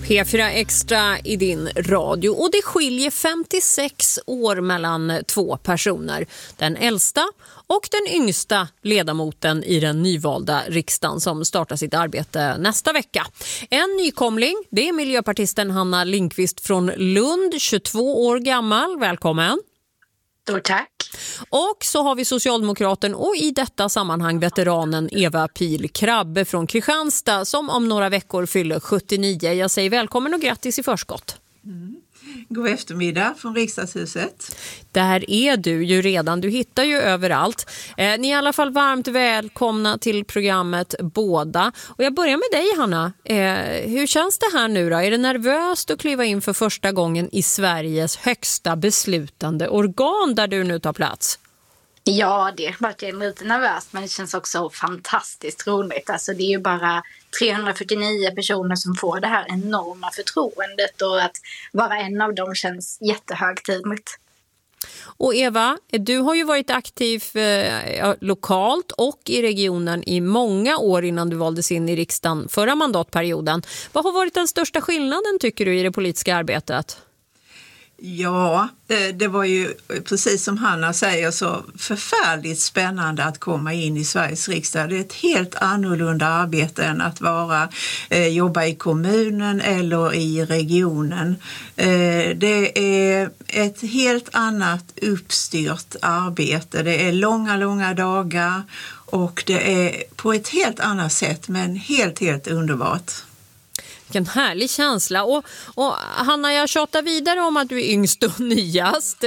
P4 Extra i din radio och det skiljer 56 år mellan två personer. Den äldsta och den yngsta ledamoten i den nyvalda riksdagen som startar sitt arbete nästa vecka. En nykomling, det är miljöpartisten Hanna Lindqvist från Lund, 22 år gammal. Välkommen. Tack. Och så har vi socialdemokraten och i detta sammanhang veteranen Eva Pihl Krabbe från Kristianstad som om några veckor fyller 79. Jag säger välkommen och grattis i förskott. God eftermiddag från riksdagshuset. Där är du ju redan, du hittar ju överallt. Ni är i alla fall varmt välkomna till programmet båda. Och jag börjar med dig Hanna. Hur känns det här nu då? Är det nervöst att kliva in för första gången i Sveriges högsta beslutande organ där du nu tar plats? Ja, det var lite nervöst men det känns också fantastiskt roligt. Alltså det är ju bara 349 personer som får det här enorma förtroendet och att vara en av dem känns jättehögtidligt. Och Eva, du har ju varit aktiv lokalt och i regionen i många år innan du valdes in i riksdagen förra mandatperioden. Vad har varit den största skillnaden tycker du i det politiska arbetet? Ja, det var ju precis som Hanna säger så förfärligt spännande att komma in i Sveriges riksdag. Det är ett helt annorlunda arbete än att jobba i kommunen eller i regionen. Det är ett helt annat uppstyrt arbete. Det är långa dagar och det är på ett helt annat sätt men helt underbart. Vilken härlig känsla. Och Hanna, jag tjatar vidare om att du är yngst och nyast.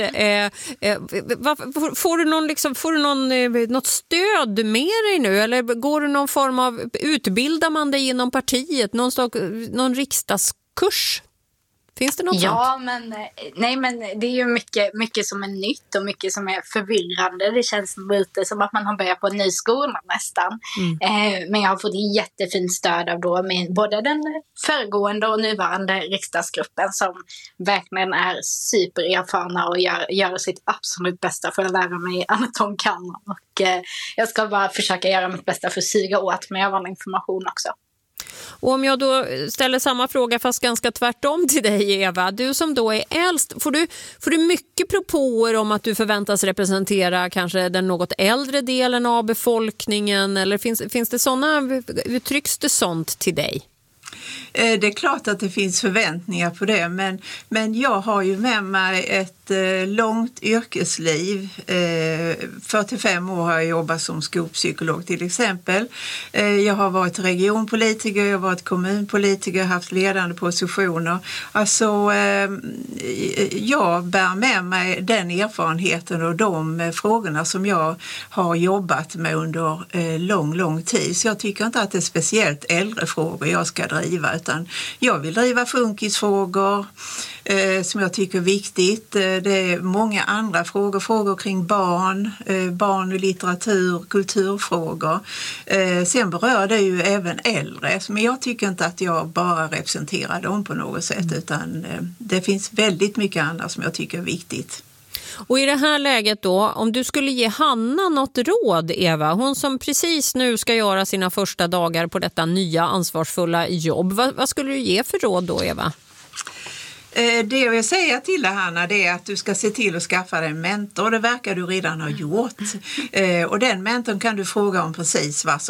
Får du något stöd med dig nu? Eller går du någon form av, utbildar man dig inom partiet? Någon riksdagskurs? Finns det något sånt? Ja, men det är ju mycket som är nytt och mycket som är förvirrande. Det känns lite som att man har börjat på en ny skola nästan. Men jag har fått jättefint stöd av med både den föregående och nuvarande riksdagsgruppen som verkligen är supererfarna och gör sitt absolut bästa för att lära mig allt de kan. Och jag ska bara försöka göra mitt bästa för att suga åt mig av all information också. Och om jag då ställer samma fråga fast ganska tvärtom till dig Eva, du som då är äldst, får du mycket propåer om att du förväntas representera kanske den något äldre delen av befolkningen eller finns det sådana, uttrycks det sånt till dig? Det är klart att det finns förväntningar på det men jag har ju med mig ett långt yrkesliv. 45 år har jag jobbat som skolpsykolog till exempel. Jag har varit regionpolitiker, jag har varit kommunpolitiker, haft ledande positioner. Alltså jag bär med mig den erfarenheten och de frågorna som jag har jobbat med under lång tid. Så jag tycker inte att det är speciellt äldre frågor jag ska driva utan jag vill driva funkisfrågor som jag tycker är viktigt. Det är många andra frågor kring barn och litteratur, kulturfrågor. Sen berör det ju även äldre, men jag tycker inte att jag bara representerar dem på något sätt utan det finns väldigt mycket annat som jag tycker är viktigt. Och i det här läget då, om du skulle ge Hanna något råd Eva, hon som precis nu ska göra sina första dagar på detta nya ansvarsfulla jobb, vad skulle du ge för råd då Eva? Det jag vill säga till dig Hanna det är att du ska se till att skaffa dig en mentor. Det verkar du redan ha gjort. Och den mentorn kan du fråga om precis vad